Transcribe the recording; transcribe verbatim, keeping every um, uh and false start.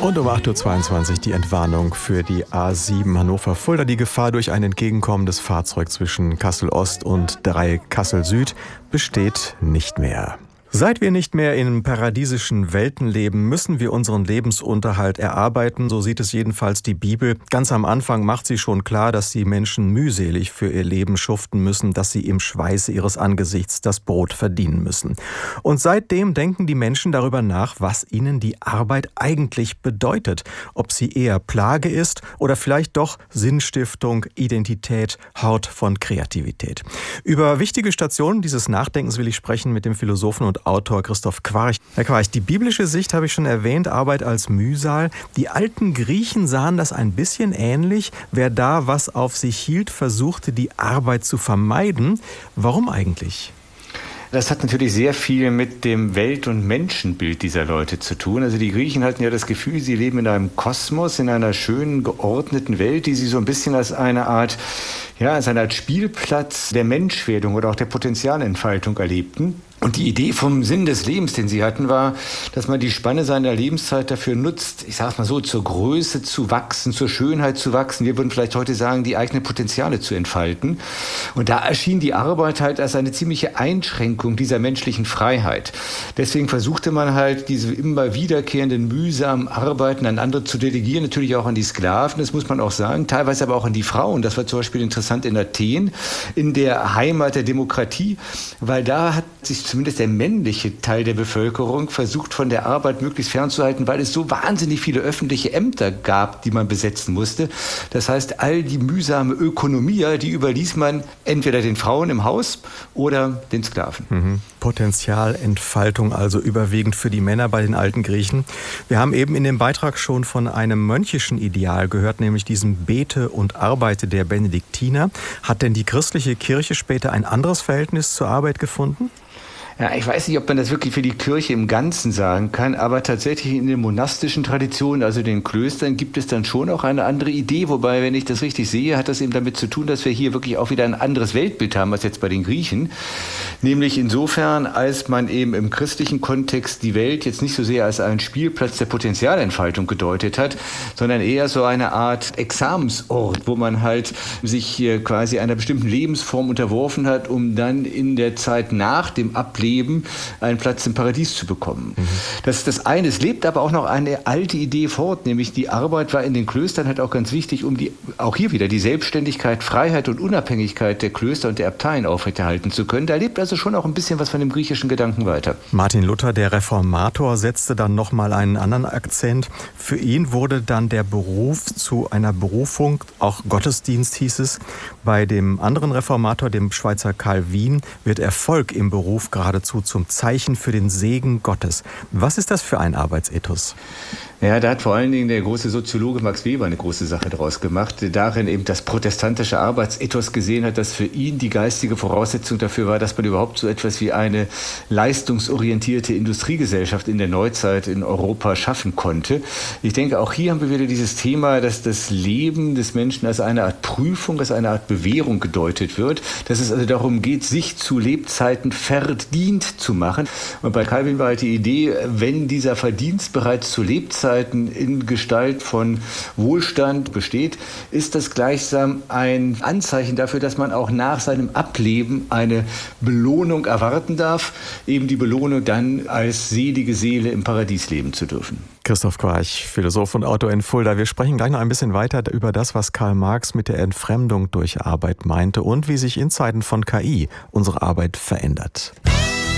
Und um acht Uhr zweiundzwanzig die Entwarnung für die A sieben Hannover-Fulda. Die Gefahr durch ein entgegenkommendes Fahrzeug zwischen Kassel-Ost und drei Kassel-Süd besteht nicht mehr. Seit wir nicht mehr in paradiesischen Welten leben, müssen wir unseren Lebensunterhalt erarbeiten. So sieht es jedenfalls die Bibel. Ganz am Anfang macht sie schon klar, dass die Menschen mühselig für ihr Leben schuften müssen, dass sie im Schweiße ihres Angesichts das Brot verdienen müssen. Und seitdem denken die Menschen darüber nach, was ihnen die Arbeit eigentlich bedeutet. Ob sie eher Plage ist oder vielleicht doch Sinnstiftung, Identität, Hort von Kreativität. Über wichtige Stationen dieses Nachdenkens will ich sprechen mit dem Philosophen und Autor Christoph Quarch. Herr Quarch, die biblische Sicht habe ich schon erwähnt, Arbeit als Mühsal. Die alten Griechen sahen das ein bisschen ähnlich. Wer da was auf sich hielt, versuchte die Arbeit zu vermeiden. Warum eigentlich? Das hat natürlich sehr viel mit dem Welt- und Menschenbild dieser Leute zu tun. Also die Griechen hatten ja das Gefühl, sie leben in einem Kosmos, in einer schönen, geordneten Welt, die sie so ein bisschen als eine Art, ja, als eine Art Spielplatz der Menschwerdung oder auch der Potenzialentfaltung erlebten. Und die Idee vom Sinn des Lebens, den sie hatten, war, dass man die Spanne seiner Lebenszeit dafür nutzt, ich sage mal so, zur Größe zu wachsen, zur Schönheit zu wachsen. Wir würden vielleicht heute sagen, die eigenen Potenziale zu entfalten. Und da erschien die Arbeit halt als eine ziemliche Einschränkung dieser menschlichen Freiheit. Deswegen versuchte man halt, diese immer wiederkehrenden mühsamen Arbeiten an andere zu delegieren, natürlich auch an die Sklaven, das muss man auch sagen, teilweise aber auch an die Frauen. Das war zum Beispiel interessant in Athen, in der Heimat der Demokratie, weil da hat sich zumindest der männliche Teil der Bevölkerung versucht, von der Arbeit möglichst fernzuhalten, weil es so wahnsinnig viele öffentliche Ämter gab, die man besetzen musste. Das heißt, all die mühsame Ökonomie, die überließ man entweder den Frauen im Haus oder den Sklaven. Mhm. Potenzialentfaltung also überwiegend für die Männer bei den alten Griechen. Wir haben eben in dem Beitrag schon von einem mönchischen Ideal gehört, nämlich diesem Bete und Arbeite der Benediktiner. Hat denn die christliche Kirche später ein anderes Verhältnis zur Arbeit gefunden? Ja, ich weiß nicht, ob man das wirklich für die Kirche im Ganzen sagen kann, aber tatsächlich in den monastischen Traditionen, also den Klöstern, gibt es dann schon auch eine andere Idee. Wobei, wenn ich das richtig sehe, hat das eben damit zu tun, dass wir hier wirklich auch wieder ein anderes Weltbild haben als jetzt bei den Griechen. Nämlich insofern, als man eben im christlichen Kontext die Welt jetzt nicht so sehr als einen Spielplatz der Potenzialentfaltung gedeutet hat, sondern eher so eine Art Examensort, wo man halt sich hier quasi einer bestimmten Lebensform unterworfen hat, um dann in der Zeit nach dem Ableben Leben einen Platz im Paradies zu bekommen. Mhm. Das ist das eine. Es lebt aber auch noch eine alte Idee fort, nämlich die Arbeit war in den Klöstern halt auch ganz wichtig, um die, auch hier wieder die Selbstständigkeit, Freiheit und Unabhängigkeit der Klöster und der Abteien aufrechterhalten zu können. Da lebt also schon auch ein bisschen was von dem griechischen Gedanken weiter. Martin Luther, der Reformator, setzte dann nochmal einen anderen Akzent. Für ihn wurde dann der Beruf zu einer Berufung, auch Gottesdienst hieß es. Bei dem anderen Reformator, dem Schweizer Calvin, wird Erfolg im Beruf gerade geradezu zum Zeichen für den Segen Gottes. Was ist das für ein Arbeitsethos? Ja, da hat vor allen Dingen der große Soziologe Max Weber eine große Sache draus gemacht, der darin eben das protestantische Arbeitsethos gesehen hat, das für ihn die geistige Voraussetzung dafür war, dass man überhaupt so etwas wie eine leistungsorientierte Industriegesellschaft in der Neuzeit in Europa schaffen konnte. Ich denke, auch hier haben wir wieder dieses Thema, dass das Leben des Menschen als eine Art Prüfung, als eine Art Bewährung gedeutet wird, dass es also darum geht, sich zu Lebzeiten verdient zu machen. Und bei Calvin war halt die Idee, wenn dieser Verdienst bereits zu Lebzeiten in Gestalt von Wohlstand besteht, ist das gleichsam ein Anzeichen dafür, dass man auch nach seinem Ableben eine Belohnung erwarten darf, eben die Belohnung dann als selige Seele im Paradies leben zu dürfen. Christoph Quarch, Philosoph und Autor in Fulda. Wir sprechen gleich noch ein bisschen weiter über das, was Karl Marx mit der Entfremdung durch Arbeit meinte und wie sich in Zeiten von K I unsere Arbeit verändert.